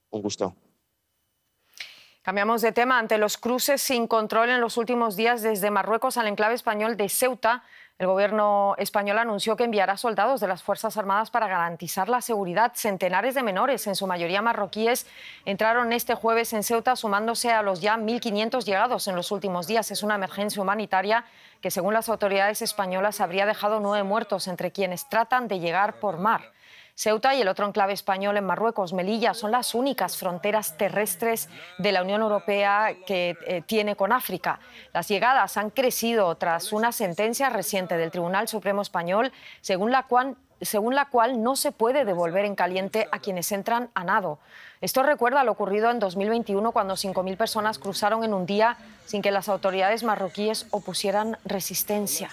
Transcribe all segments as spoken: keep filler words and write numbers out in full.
Un gusto. Cambiamos de tema. Ante los cruces sin control en los últimos días desde Marruecos al enclave español de Ceuta, el gobierno español anunció que enviará soldados de las Fuerzas Armadas para garantizar la seguridad. Centenares de menores, en su mayoría marroquíes, entraron este jueves en Ceuta, sumándose a los ya mil quinientos llegados en los últimos días. Es una emergencia humanitaria que, según las autoridades españolas, habría dejado nueve muertos entre quienes tratan de llegar por mar. Ceuta y el otro enclave español en Marruecos, Melilla, son las únicas fronteras terrestres de la Unión Europea que eh, tiene con África. Las llegadas han crecido tras una sentencia reciente del Tribunal Supremo Español, según la cual, según la cual no se puede devolver en caliente a quienes entran a nado. Esto recuerda lo ocurrido en dos mil veintiuno, cuando cinco mil personas cruzaron en un día sin que las autoridades marroquíes opusieran resistencia.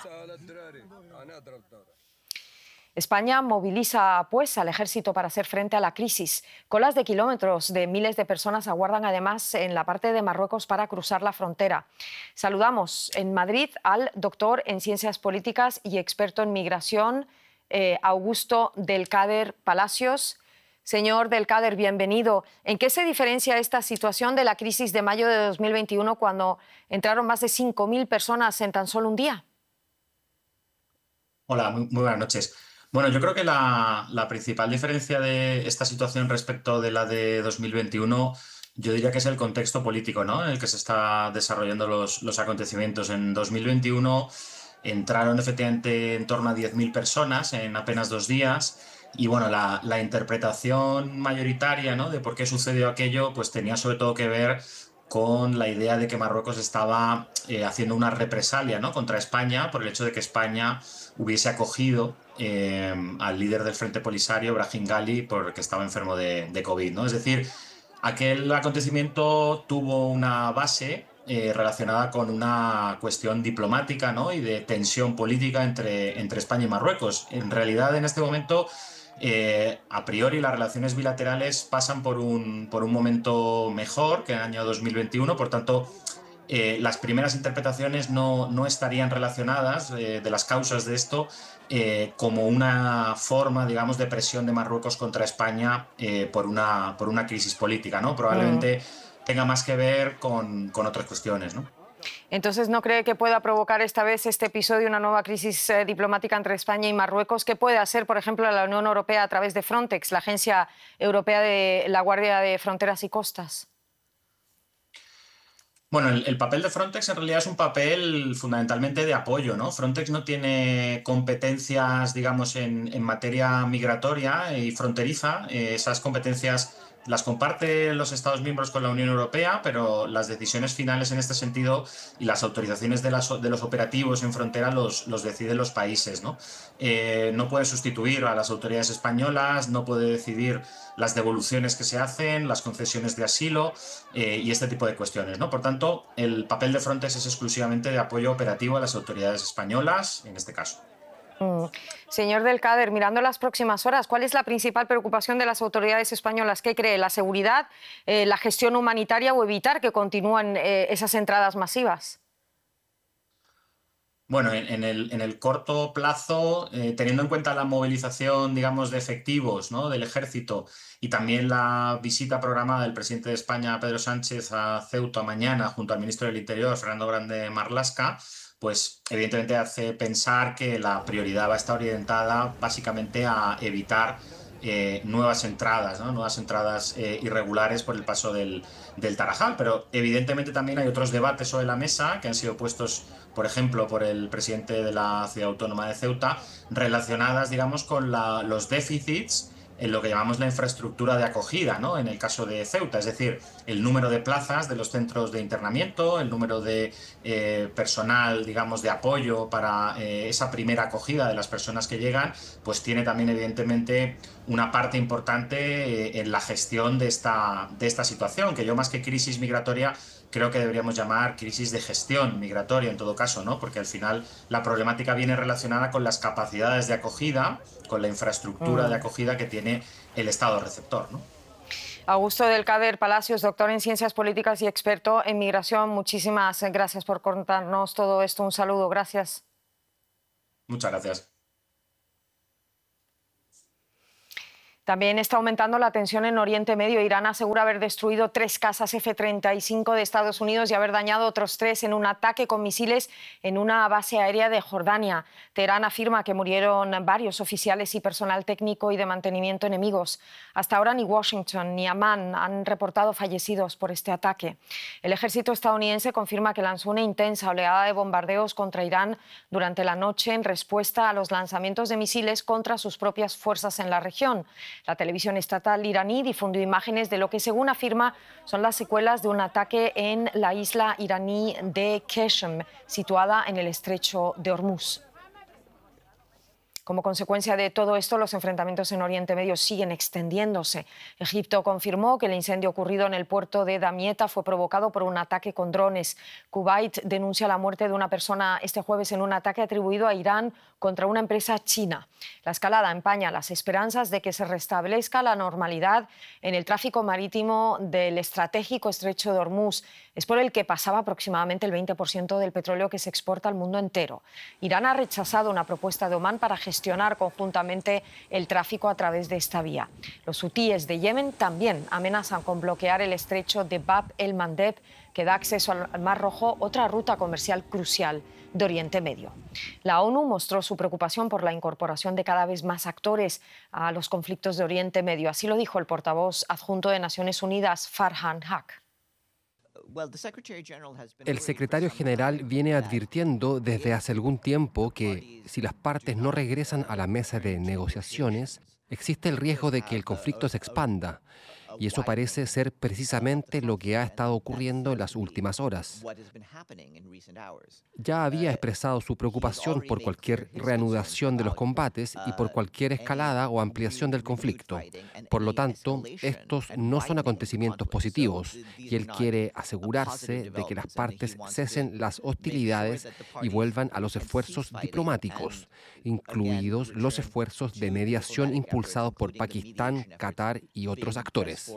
España moviliza, pues, al ejército para hacer frente a la crisis. Colas de kilómetros de miles de personas aguardan, además, en la parte de Marruecos para cruzar la frontera. Saludamos en Madrid al doctor en Ciencias Políticas y experto en migración, eh, Augusto Del-Kader Palacios. Señor Del-Kader, bienvenido. ¿En qué se diferencia esta situación de la crisis de mayo de dos mil veintiuno, cuando entraron más de cinco mil personas en tan solo un día? Hola, muy, muy buenas noches. Bueno, yo creo que la, la principal diferencia de esta situación respecto de la de dos mil veintiuno, yo diría que es el contexto político, ¿no?, en el que se están desarrollando los, los acontecimientos. En dos mil veintiuno entraron efectivamente en torno a diez mil personas en apenas dos días y bueno, la, la interpretación mayoritaria, ¿no?, de por qué sucedió aquello, pues tenía sobre todo que ver con la idea de que Marruecos estaba eh, haciendo una represalia, ¿no?, contra España por el hecho de que España hubiese acogido eh, al líder del Frente Polisario, Brahim Ghali, porque estaba enfermo de, de COVID, ¿no? Es decir, aquel acontecimiento tuvo una base eh, relacionada con una cuestión diplomática, ¿no?, y de tensión política entre, entre España y Marruecos. En realidad, en este momento, Eh, a priori las relaciones bilaterales pasan por un, por un momento mejor que en el año dos mil veintiuno, por tanto eh, las primeras interpretaciones no, no estarían relacionadas eh, de las causas de esto eh, como una forma, digamos, de presión de Marruecos contra España eh, por, una, por una crisis política, ¿no? Mm. Probablemente tenga más que ver con, con otras cuestiones, ¿no? Entonces, ¿no cree que pueda provocar esta vez este episodio una nueva crisis eh, diplomática entre España y Marruecos? ¿Qué puede hacer, por ejemplo, la Unión Europea a través de Frontex, la Agencia Europea de la Guardia de Fronteras y Costas? Bueno, el, el papel de Frontex en realidad es un papel fundamentalmente de apoyo, ¿no? Frontex no tiene competencias, digamos, en, en materia migratoria y fronteriza. Eh, esas competencias las comparten los Estados miembros con la Unión Europea, pero las decisiones finales en este sentido y las autorizaciones de, las, de los operativos en frontera los, los deciden los países, ¿no? Eh, no puede sustituir a las autoridades españolas, no puede decidir las devoluciones que se hacen, las concesiones de asilo eh, y este tipo de cuestiones, ¿no? Por tanto, el papel de Frontex es exclusivamente de apoyo operativo a las autoridades españolas, en este caso. Mm. Señor Del-Kader, mirando las próximas horas, ¿cuál es la principal preocupación de las autoridades españolas? ¿Qué cree? ¿La seguridad, eh, la gestión humanitaria o evitar que continúen eh, esas entradas masivas? Bueno, en, en, el, en el corto plazo, eh, teniendo en cuenta la movilización, digamos, de efectivos, ¿no?, del ejército y también la visita programada del presidente de España, Pedro Sánchez, a Ceuta mañana junto al ministro del Interior, Fernando Grande Marlaska, pues evidentemente hace pensar que la prioridad va a estar orientada básicamente a evitar eh, nuevas entradas, ¿no?, nuevas entradas eh, irregulares por el paso del, del Tarajal. Pero evidentemente también hay otros debates sobre la mesa que han sido puestos, por ejemplo, por el presidente de la Ciudad Autónoma de Ceuta, relacionadas, digamos, con la, los déficits en lo que llamamos la infraestructura de acogida, ¿no?, en el caso de Ceuta, es decir, el número de plazas de los centros de internamiento, el número de eh, personal, digamos, de apoyo para eh, esa primera acogida de las personas que llegan, pues tiene también, evidentemente, una parte importante eh, en la gestión de esta, de esta situación, que yo, más que crisis migratoria, creo que deberíamos llamar crisis de gestión migratoria en todo caso, ¿no?, porque al final la problemática viene relacionada con las capacidades de acogida, con la infraestructura de Mm. acogida que tiene el Estado receptor, ¿no? Augusto Del-Kader Palacios, doctor en Ciencias Políticas y experto en migración, muchísimas gracias por contarnos todo esto. Un saludo, gracias. Muchas gracias. También está aumentando la tensión en Oriente Medio. Irán asegura haber destruido tres cazas F treinta y cinco de Estados Unidos y haber dañado otros tres en un ataque con misiles en una base aérea de Jordania. Teherán afirma que murieron varios oficiales y personal técnico y de mantenimiento enemigos. Hasta ahora ni Washington ni Amán han reportado fallecidos por este ataque. El ejército estadounidense confirma que lanzó una intensa oleada de bombardeos contra Irán durante la noche en respuesta a los lanzamientos de misiles contra sus propias fuerzas en la región. La televisión estatal iraní difundió imágenes de lo que, según afirma, son las secuelas de un ataque en la isla iraní de Qeshm, situada en el estrecho de Hormuz. Como consecuencia de todo esto, los enfrentamientos en Oriente Medio siguen extendiéndose. Egipto confirmó que el incendio ocurrido en el puerto de Damietta fue provocado por un ataque con drones. Kuwait denuncia la muerte de una persona este jueves en un ataque atribuido a Irán contra una empresa china. La escalada empaña las esperanzas de que se restablezca la normalidad en el tráfico marítimo del estratégico estrecho de Hormuz. Es por el que pasaba aproximadamente el veinte por ciento del petróleo que se exporta al mundo entero. Irán ha rechazado una propuesta de Omán para gestionar conjuntamente el tráfico a través de esta vía. Los hutíes de Yemen también amenazan con bloquear el estrecho de Bab el-Mandeb, que da acceso al Mar Rojo, otra ruta comercial crucial de Oriente Medio. La ONU mostró su preocupación por la incorporación de cada vez más actores a los conflictos de Oriente Medio. Así lo dijo el portavoz adjunto de Naciones Unidas, Farhan Haq. El secretario general viene advirtiendo desde hace algún tiempo que si las partes no regresan a la mesa de negociaciones, existe el riesgo de que el conflicto se expanda. Y eso parece ser precisamente lo que ha estado ocurriendo en las últimas horas. Ya había expresado su preocupación por cualquier reanudación de los combates y por cualquier escalada o ampliación del conflicto. Por lo tanto, estos no son acontecimientos positivos y él quiere asegurarse de que las partes cesen las hostilidades y vuelvan a los esfuerzos diplomáticos, incluidos los esfuerzos de mediación impulsados por Pakistán, Qatar y otros actores.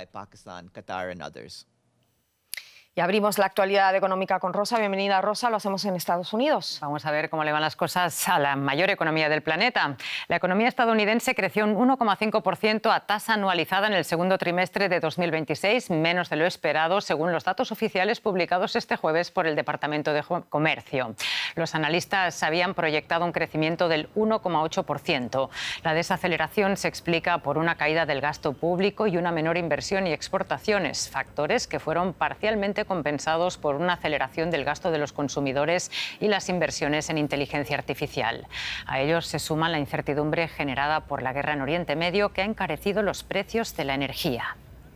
Y abrimos la actualidad económica con Rosa. Bienvenida, Rosa. Lo hacemos en Estados Unidos. Vamos a ver cómo le van las cosas a la mayor economía del planeta. La economía estadounidense creció un uno coma cinco por ciento a tasa anualizada en el segundo trimestre de dos mil veintiséis, menos de lo esperado, según los datos oficiales publicados este jueves por el Departamento de Comercio. Los analistas habían proyectado un crecimiento del uno coma ocho por ciento. La desaceleración se explica por una caída del gasto público y una menor inversión y exportaciones, factores que fueron parcialmente compensados por una aceleración del gasto de los consumidores y las inversiones en inteligencia artificial. A ellos se suma la incertidumbre generada por la guerra en Oriente Medio, que ha encarecido los precios de la energía.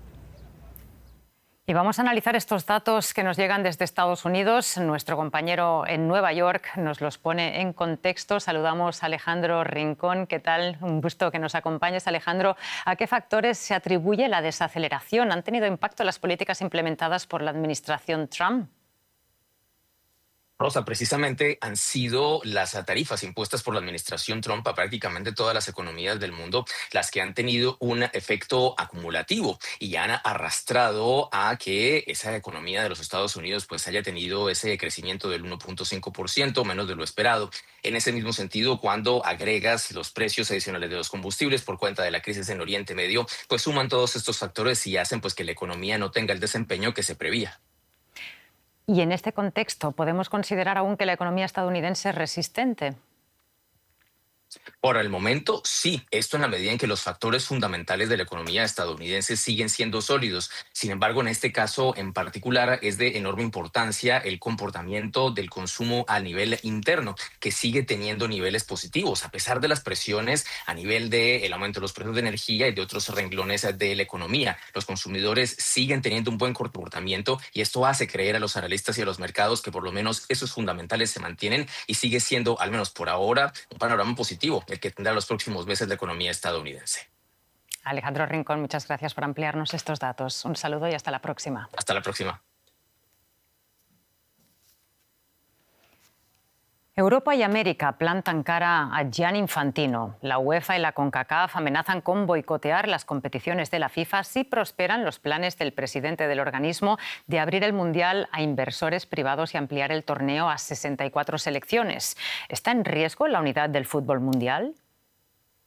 Y vamos a analizar estos datos que nos llegan desde Estados Unidos. Nuestro compañero en Nueva York nos los pone en contexto. Saludamos a Alejandro Rincón. ¿Qué tal? Un gusto que nos acompañes, Alejandro. ¿A qué factores se atribuye la desaceleración? ¿Han tenido impacto las políticas implementadas por la administración Trump? Rosa, precisamente han sido las tarifas impuestas por la administración Trump a prácticamente todas las economías del mundo las que han tenido un efecto acumulativo y han arrastrado a que esa economía de los Estados Unidos pues haya tenido ese crecimiento del uno punto cinco por ciento, menos de lo esperado. En ese mismo sentido, cuando agregas los precios adicionales de los combustibles por cuenta de la crisis en Oriente Medio, pues suman todos estos factores y hacen pues que la economía no tenga el desempeño que se prevía. Y en este contexto, ¿podemos considerar aún que la economía estadounidense es resistente? Por el momento, sí. Esto en la medida en que los factores fundamentales de la economía estadounidense siguen siendo sólidos. Sin embargo, en este caso en particular es de enorme importancia el comportamiento del consumo a nivel interno, que sigue teniendo niveles positivos, a pesar de las presiones a nivel del aumento de los precios de energía y de otros renglones de la economía. Los consumidores siguen teniendo un buen comportamiento y esto hace creer a los analistas y a los mercados que por lo menos esos fundamentales se mantienen y sigue siendo, al menos por ahora, un panorama positivo el que tendrá los próximos meses la economía estadounidense. Alejandro Rincón, muchas gracias por ampliarnos estos datos. Un saludo y hasta la próxima. Hasta la próxima. Europa y América plantan cara a Gianni Infantino. La UEFA y la CONCACAF amenazan con boicotear las competiciones de la FIFA si prosperan los planes del presidente del organismo de abrir el Mundial a inversores privados y ampliar el torneo a sesenta y cuatro selecciones. ¿Está en riesgo la unidad del fútbol mundial?